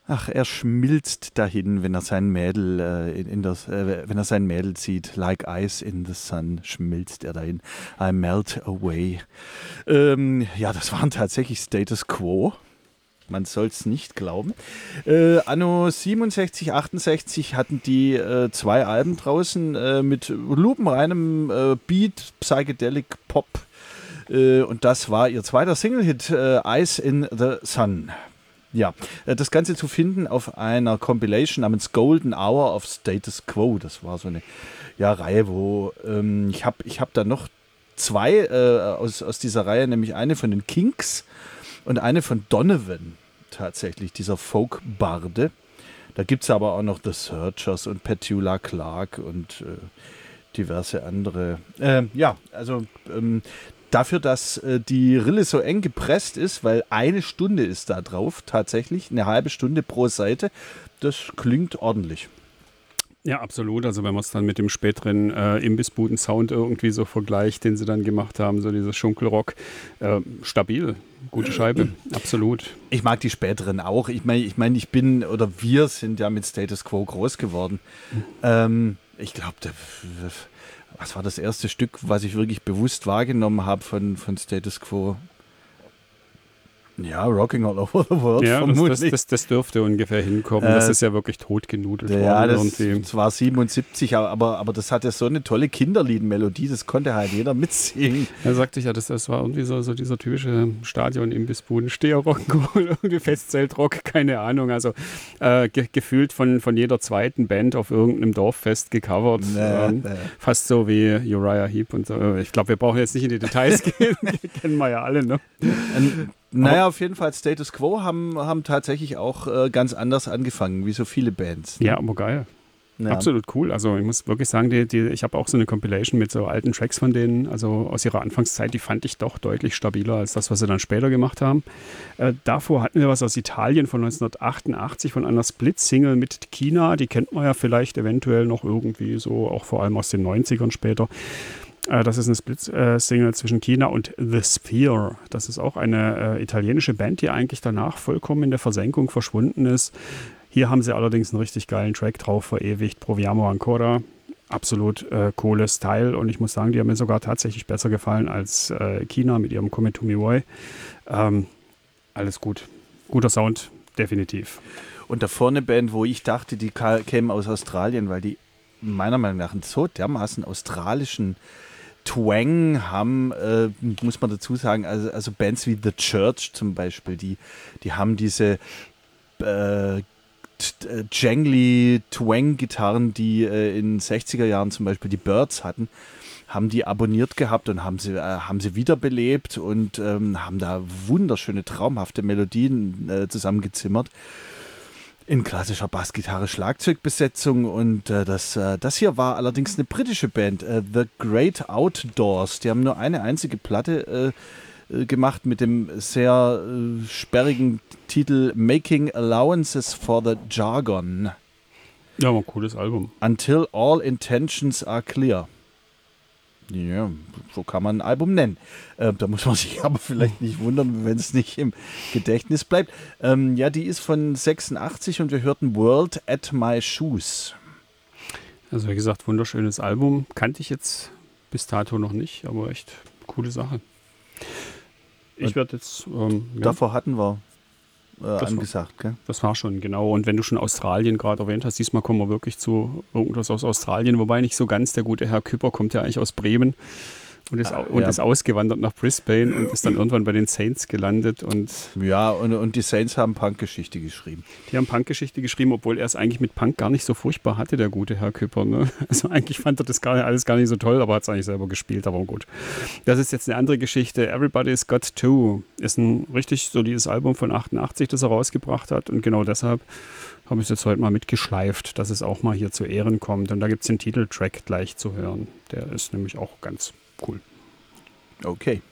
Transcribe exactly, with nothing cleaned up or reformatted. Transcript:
Ach, er schmilzt dahin, wenn er sein Mädel, äh, in, in das, äh, wenn er sein Mädel sieht. Like ice in the sun, schmilzt er dahin. I melt away. Ähm, ja, das waren tatsächlich Status Quo. Man soll es nicht glauben. Äh, anno siebenundsechzig, achtundsechzig hatten die äh, zwei Alben draußen äh, mit lupenreinem äh, Beat, Psychedelic Pop. Äh, und das war ihr zweiter Single-Hit, äh, Ice in the Sun. Ja, das Ganze zu finden auf einer Compilation namens Golden Hour of Status Quo. Das war so eine ja, Reihe, wo ähm, ich habe ich hab da noch zwei äh, aus, aus dieser Reihe, nämlich eine von den Kinks und eine von Donovan, tatsächlich, dieser Folk-Barde. Da gibt es aber auch noch The Searchers und Petula Clark und äh, diverse andere. Äh, ja, also ähm, dafür, dass äh, die Rille so eng gepresst ist, weil eine Stunde ist da drauf, tatsächlich, eine halbe Stunde pro Seite, das klingt ordentlich. Ja, absolut. Also wenn man es dann mit dem späteren äh, Imbissbuden-Sound irgendwie so vergleicht, den sie dann gemacht haben, so dieser Schunkelrock, äh, stabil, gute Scheibe, absolut. Ich mag die späteren auch. Ich meine, ich, mein, ich bin, oder wir sind ja mit Status Quo groß geworden. Mhm. Ähm, ich glaube, was war das erste Stück, was ich wirklich bewusst wahrgenommen habe von, von Status Quo? Ja, Rocking All Over the World, ja, vermutlich. Das, das, das, das dürfte ungefähr hinkommen. Äh, das ist ja wirklich totgenudelt worden. Ja, das, das war siebenundsiebzig, aber, aber das hatte so eine tolle Kinderliedmelodie, das konnte halt jeder mitsingen. Er sagte ich ja, das, das war irgendwie so, so dieser typische Stadion-Imbissbuden-Steher-Rock'n'Roll, irgendwie Festzeltrock, keine Ahnung. Also äh, ge- gefühlt von, von jeder zweiten Band auf irgendeinem Dorffest gecovert. Nee, ähm, nee. Fast so wie Uriah Heep und so. Ich glaube, wir brauchen jetzt nicht in die Details gehen, die kennen wir ja alle, ne? Ein, Naja, auf jeden Fall, Status Quo haben, haben tatsächlich auch äh, ganz anders angefangen, wie so viele Bands. Ne? Ja, aber geil. Ja. Absolut cool. Also ich muss wirklich sagen, die, die, ich habe auch so eine Compilation mit so alten Tracks von denen, also aus ihrer Anfangszeit, die fand ich doch deutlich stabiler als das, was sie dann später gemacht haben. Äh, davor hatten wir was aus Italien von neunzehnhundertachtundachtzig, von einer Split-Single mit China, die kennt man ja vielleicht eventuell noch irgendwie so, auch vor allem aus den neunzigern später. Das ist eine Split-Single zwischen China und The Sphere. Das ist auch eine äh, italienische Band, die eigentlich danach vollkommen in der Versenkung verschwunden ist. Hier haben sie allerdings einen richtig geilen Track drauf verewigt, Proviamo Ancora. Absolut äh, cooles Teil und ich muss sagen, die haben mir sogar tatsächlich besser gefallen als äh, China mit ihrem Come To Me Boy. Ähm, alles gut. Guter Sound, definitiv. Und davor eine Band, wo ich dachte, die kämen aus Australien, weil die meiner Meinung nach einen so dermaßen australischen Twang haben, äh, muss man dazu sagen, also, also Bands wie The Church zum Beispiel, die, die haben diese äh, jangly Twang-Gitarren, die äh, in den sechziger Jahren zum Beispiel die Byrds hatten, haben die abonniert gehabt und haben sie, äh, haben sie wiederbelebt und ähm, haben da wunderschöne, traumhafte Melodien äh, zusammengezimmert. In klassischer Bassgitarre-Schlagzeugbesetzung und äh, das, äh, das hier war allerdings eine britische Band, äh, The Great Outdoors. Die haben nur eine einzige Platte äh, äh, gemacht mit dem sehr äh, sperrigen Titel Making Allowances for the Jargon. Ja, aber ein cooles Album. Until all intentions are clear. Ja, so kann man ein Album nennen. Äh, da muss man sich aber vielleicht nicht wundern, wenn es nicht im Gedächtnis bleibt. Ähm, ja, die ist von sechsundachtzig und wir hörten World at My Shoes. Also wie gesagt, wunderschönes Album. Kannte ich jetzt bis dato noch nicht, aber echt coole Sache. Ich werde jetzt... Ähm, ja. Davor hatten wir äh, das angesagt, war, gell? Das war schon, genau. Und wenn du schon Australien gerade erwähnt hast, diesmal kommen wir wirklich zu irgendwas aus Australien, wobei nicht so ganz. Der gute Herr Küpper kommt ja eigentlich aus Bremen und ist, ah, und ja. ist ausgewandert nach Brisbane und ist dann irgendwann bei den Saints gelandet. Und ja, und, und die Saints haben Punkgeschichte geschrieben. Die haben Punkgeschichte geschrieben, obwohl er es eigentlich mit Punk gar nicht so furchtbar hatte, der gute Herr Küpper. Ne? Also eigentlich fand er das gar nicht, alles gar nicht so toll, aber hat es eigentlich selber gespielt, aber gut. Das ist jetzt eine andere Geschichte. Everybody's Got To ist ein richtig solides Album von achtundachtzig, das er rausgebracht hat und genau deshalb habe ich es jetzt heute mal mitgeschleift, dass es auch mal hier zu Ehren kommt. Und da gibt es den Titeltrack gleich zu hören. Der ist nämlich auch ganz cool. Okay.